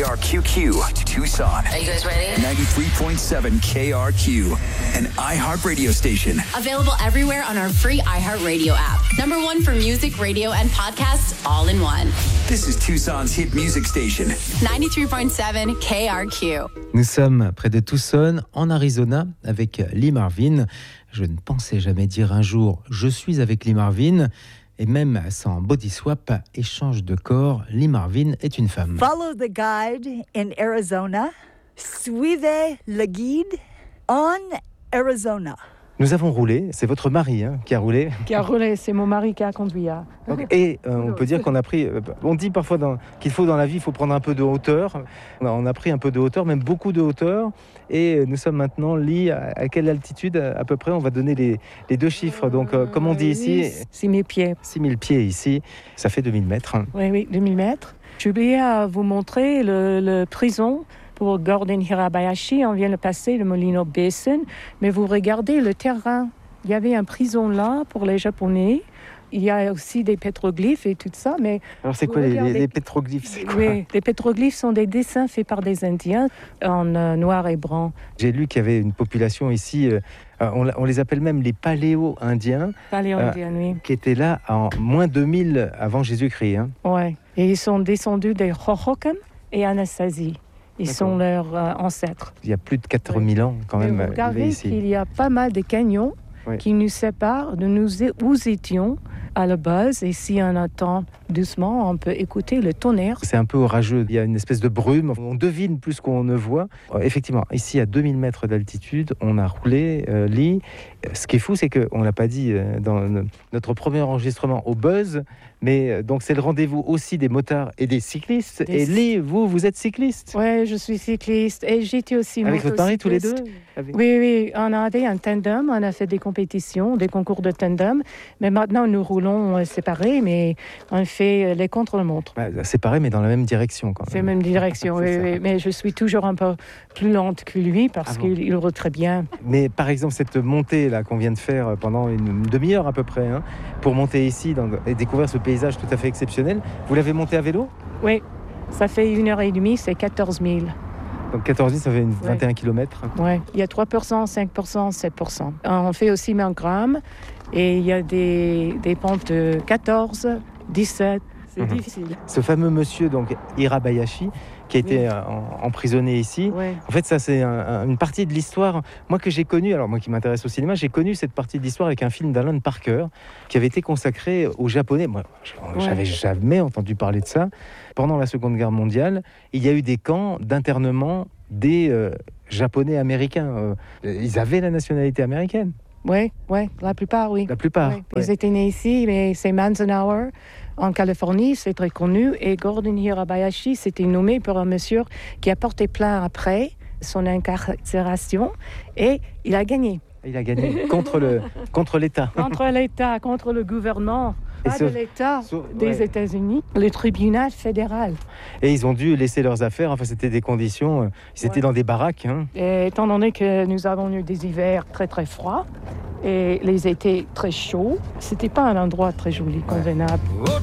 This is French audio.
KRQQ, Tucson. Are you guys ready? 93.7 KRQ, an iHeart radio station. Available everywhere on our free iHeartRadio app. Number one for music, radio, and podcasts all in one. This is Tucson's hit music station. 93.7 KRQ. Nous sommes près de Tucson, en Arizona, avec Lee Marvin. Je ne pensais jamais dire un jour « je suis avec Lee Marvin ». Et même sans body swap, échange de corps, Lee Marvin est une femme. Follow the guide in Arizona. Suivez le guide en Arizona. Nous avons roulé, c'est votre mari qui a roulé. Qui a roulé, c'est mon mari qui a conduit. Donc, et on peut dire qu'on a pris, on dit parfois qu'il faut dans la vie, il faut prendre un peu de hauteur. On a pris un peu de hauteur, même beaucoup de hauteur. Et nous sommes maintenant, Lee, à quelle altitude à peu près? On va donner les deux chiffres. Donc, comme on dit ici... 6000 pieds. 6000 pieds ici, ça fait 2000 mètres. Oui, 2000 mètres. J'ai oublié à vous montrer le prison pour Gordon Hirabayashi. On vient de passer, le Molino Basin. Mais vous regardez le terrain. Il y avait un prison là pour les Japonais. Il y a aussi des pétroglyphes et tout ça. Mais alors, c'est quoi les pétroglyphes? C'est quoi? Oui, les pétroglyphes sont des dessins faits par des Indiens en noir et blanc. J'ai lu qu'il y avait une population ici, on les appelle même les paléo-indiens. Paléo-indiens, oui. Qui étaient là en moins 2000 avant Jésus-Christ. Oui, et ils sont descendus des Hohokam et Anasazi. Ils sont leurs ancêtres. Il y a plus de 4000 ans quand même. Vous regardez qu'il y a pas mal de canyons qui nous séparent de nous où étions à la base. Et si on attend doucement, on peut écouter le tonnerre. C'est un peu orageux. Il y a une espèce de brume. On devine plus qu'on ne voit. Effectivement, ici, à 2000 mètres d'altitude, on a roulé, Lee. Ce qui est fou, c'est qu'on ne l'a pas dit dans notre premier enregistrement au Buzz. Mais donc, c'est le rendez-vous aussi des motards et des cyclistes. Et Lee, vous êtes cycliste? Oui, je suis cycliste. Et j'étais aussi avec votre mari, tous les deux? Oui. On avait un tandem. On a fait des compétitions, des concours de tandem. Mais maintenant, nous roulons séparés, mais on fait les contre-la-montre. Séparés, mais dans la même direction, quand même. C'est la même direction, oui. Mais je suis toujours un peu plus lente que lui parce qu'il roule très bien. Mais par exemple, cette montée là qu'on vient de faire pendant une demi-heure à peu près, pour monter ici et découvrir ce paysage tout à fait exceptionnel, vous l'avez monté à vélo? Oui, ça fait 1h30, c'est 14 000. Donc 14 000, ça fait 21 km. Oui, il y a 3%, 5%, 7%. On fait aussi 1000 grammes et il y a des pentes de 14, 17. C'est difficile. Ce fameux monsieur, donc Hirabayashi, qui a été emprisonné ici. En fait, ça, c'est une partie de l'histoire, moi, que j'ai connue. Alors, moi qui m'intéresse au cinéma, j'ai connu cette partie de l'histoire avec un film d'Alan Parker qui avait été consacré aux Japonais. Moi, j'avais jamais entendu parler de ça. Pendant la Seconde Guerre mondiale, il y a eu des camps d'internement des Japonais américains. Ils avaient la nationalité américaine. Oui, la plupart, oui. La plupart. Oui. Ils étaient nés ici, mais c'est Manzanar, en Californie, c'est très connu. Et Gordon Hirabayashi, c'était nommé pour un monsieur qui a porté plainte après son incarcération et il a gagné. Il a gagné contre l'État. Contre l'État, contre le gouvernement. Pas de l'État des États-Unis, le tribunal fédéral. Et ils ont dû laisser leurs affaires, enfin c'était des conditions, ils étaient dans des baraques. Et étant donné que nous avons eu des hivers très très froids et les étés très chauds, c'était pas un endroit très joli, convenable.